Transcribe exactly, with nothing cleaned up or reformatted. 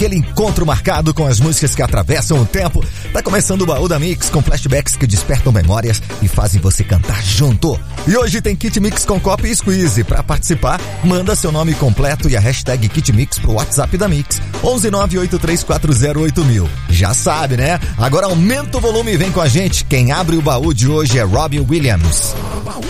aquele encontro marcado com as músicas que atravessam o tempo. Tá começando o Baú da Mix com flashbacks que despertam memórias e fazem você cantar junto. E hoje tem Kit Mix com Copy e Squeeze. Pra participar, manda seu nome completo e a hashtag Kit Mix pro WhatsApp da Mix, onze nove oito três quatro zero oito mil. Já sabe, né? Agora aumenta o volume e vem com a gente. Quem abre o baú de hoje é Robbie Williams. Baú